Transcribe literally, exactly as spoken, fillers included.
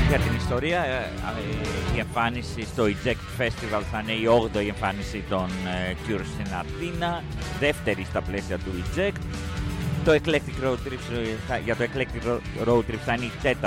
Για την ιστορία, η εμφάνιση στο Eject Festival θα είναι η όγδοη εμφάνιση των Cure στην Αθήνα, δεύτερη στα πλαίσια του Eject. Το Eclectic Road Trip, για το Eclectic Road Trip θα είναι η τέταρτη